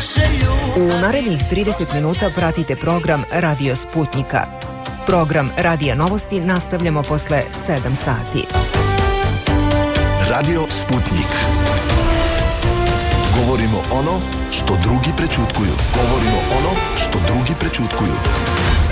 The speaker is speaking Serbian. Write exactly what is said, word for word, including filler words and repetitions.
U narednih trideset minuta pratite program Radio Sputnika. Program Radija Novosti nastavljamo posle sedam sati. Radio Sputnik. Govorimo ono što drugi prećutkuju. Govorimo ono što drugi prećutkuju.